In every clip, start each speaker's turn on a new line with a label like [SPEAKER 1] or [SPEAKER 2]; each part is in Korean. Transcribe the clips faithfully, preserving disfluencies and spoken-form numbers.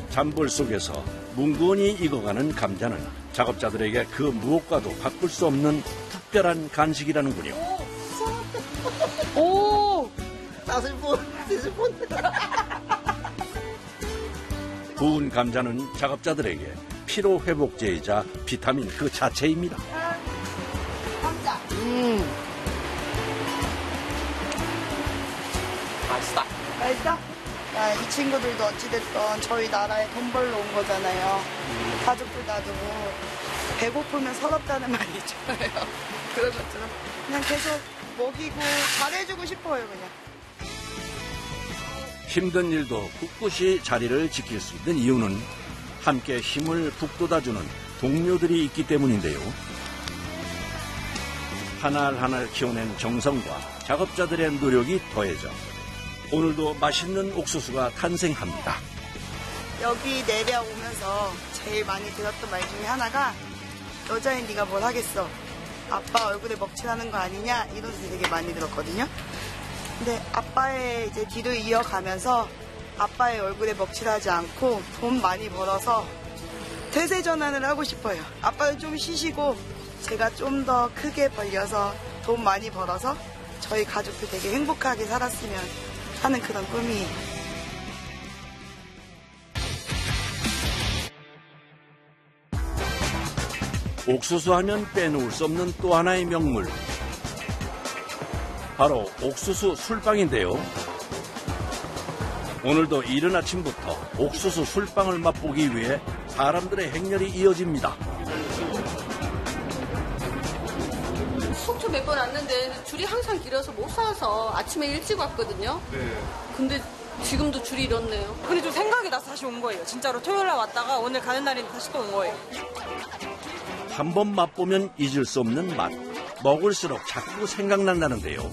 [SPEAKER 1] 잔볼 속에서 뭉근히 익어가는 감자는 작업자들에게 그 무엇과도 바꿀 수 없는 특별한 간식이라는군요.
[SPEAKER 2] 오!
[SPEAKER 3] 다섯 분, 다섯 분.
[SPEAKER 1] 구운 감자는 작업자들에게 피로 회복제이자 비타민 그 자체입니다.
[SPEAKER 3] 감자.
[SPEAKER 2] 음.
[SPEAKER 3] 맛있다.
[SPEAKER 4] 맛있어? 아, 이 친구들도 어찌됐든 저희 나라에 돈 벌러 온 거잖아요. 가족들 놔두고 배고프면 서럽다는 말이 있잖아요. 그런 것처럼 그냥 계속 먹이고 잘해주고 싶어요, 그냥.
[SPEAKER 1] 힘든 일도 꿋꿋이 자리를 지킬 수 있는 이유는 함께 힘을 북돋아주는 동료들이 있기 때문인데요. 한 알 한 알 키워낸 정성과 작업자들의 노력이 더해져 오늘도 맛있는 옥수수가 탄생합니다.
[SPEAKER 4] 여기 내려오면서 제일 많이 들었던 말 중에 하나가 여자인 네가 뭘 하겠어. 아빠 얼굴에 먹칠하는 거 아니냐 이런 소리 되게 많이 들었거든요. 근데 아빠의 이제 뒤를 이어가면서 아빠의 얼굴에 먹칠하지 않고 돈 많이 벌어서 대세 전환을 하고 싶어요. 아빠는 좀 쉬시고 제가 좀 더 크게 벌려서 돈 많이 벌어서 저희 가족들 되게 행복하게 살았으면 하는 그런 꿈이에요.
[SPEAKER 1] 옥수수 하면 빼놓을 수 없는 또 하나의 명물. 바로 옥수수 술빵인데요. 오늘도 이른 아침부터 옥수수 술빵을 맛보기 위해 사람들의 행렬이 이어집니다.
[SPEAKER 2] 속초 몇 번 왔는데 줄이 항상 길어서 못 사서 아침에 일찍 왔거든요. 네. 근데 지금도 줄이 이렇네요.
[SPEAKER 5] 근데 좀 생각이 나서 다시 온 거예요. 진짜로 토요일날 왔다가 오늘 가는 날인데 다시 또 온 거예요.
[SPEAKER 1] 한 번 맛보면 잊을 수 없는 맛. 먹을수록 자꾸 생각난다는데요.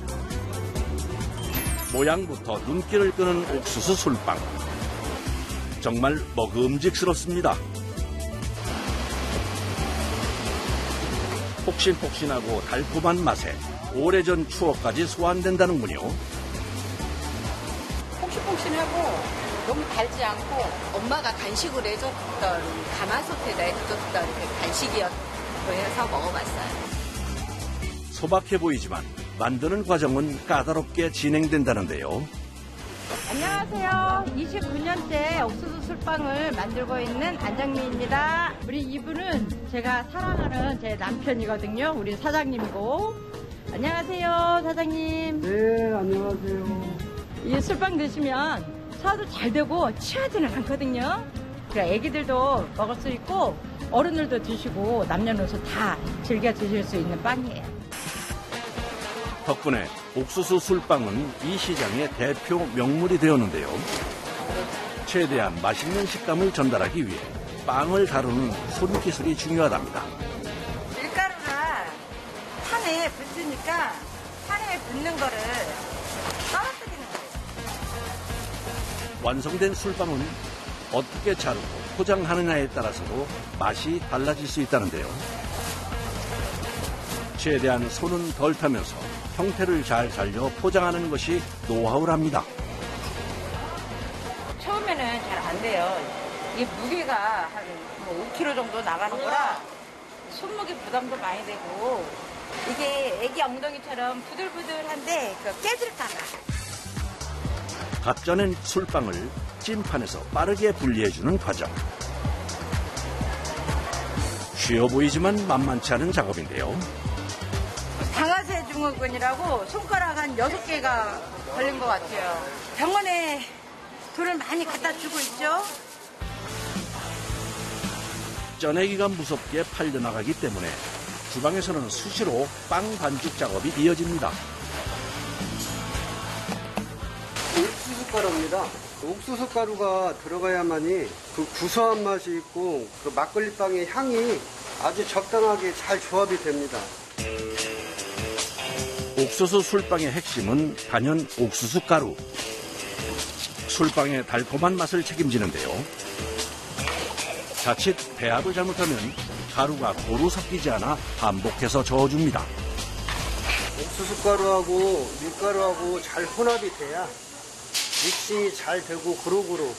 [SPEAKER 1] 모양부터 눈길을 끄는 옥수수 술빵. 정말 먹음직스럽습니다. 폭신폭신하고 달콤한 맛에 오래전 추억까지 소환된다는군요.
[SPEAKER 2] 폭신폭신하고 너무 달지 않고 엄마가 간식으로 해줬던 가마솥에다 해줬던 그 간식이었고 해서 먹어봤어요.
[SPEAKER 1] 소박해 보이지만 만드는 과정은 까다롭게 진행된다는데요.
[SPEAKER 6] 안녕하세요. 이십구 년째 옥수수 술빵을 만들고 있는 안정미입니다. 우리 이분은 제가 사랑하는 제 남편이거든요. 우리 사장님이고. 안녕하세요, 사장님.
[SPEAKER 7] 네, 안녕하세요.
[SPEAKER 6] 이 술빵 드시면 소화도 잘 되고 취하지는 않거든요. 그러니까 애기들도 먹을 수 있고 어른들도 드시고 남녀노소 다 즐겨 드실 수 있는 빵이에요.
[SPEAKER 1] 덕분에 옥수수 술빵은 이 시장의 대표 명물이 되었는데요. 최대한 맛있는 식감을 전달하기 위해 빵을 다루는 손기술이 중요하답니다.
[SPEAKER 6] 밀가루가 판에 붙으니까 판에 붙는 거를 떨어뜨리는 거예요.
[SPEAKER 1] 완성된 술빵은 어떻게 자르고 포장하느냐에 따라서도 맛이 달라질 수 있다는데요. 최대한 손은 덜 타면서 형태를 잘 살려 포장하는 것이 노하우랍니다.
[SPEAKER 6] 처음에는 잘 안 돼요. 이 무게가 한 오 킬로그램 정도 나가는 거라 손목에 부담도 많이 되고 이게 애기 엉덩이처럼 부들부들한데 그 깨질까 봐.
[SPEAKER 1] 갓 쪄낸 술빵을 찜판에서 빠르게 분리해주는 과정. 쉬워 보이지만 만만치 않은 작업인데요.
[SPEAKER 6] 방아쇠 증후군이라고 손가락 한 여섯 개가 걸린 것 같아요. 병원에 돈을 많이 갖다 주고 있죠.
[SPEAKER 1] 쪄내기가 무섭게 팔려나가기 때문에 주방에서는 수시로 빵 반죽 작업이 이어집니다.
[SPEAKER 7] 옥수수 가루입니다. 옥수수 가루가 들어가야만이 그 구수한 맛이 있고 그 막걸리 빵의 향이 아주 적당하게 잘 조합이 됩니다.
[SPEAKER 1] 옥수수 술빵의 핵심은 단연 옥수수 가루. 술빵의 달콤한 맛을 책임지는데요. 자칫 배합을 잘못하면 가루가 고루 섞이지 않아 반복해서 저어줍니다.
[SPEAKER 7] 옥수수 가루하고 밀가루하고 잘 혼합이 돼야 믹싱이 잘 되고 고루고루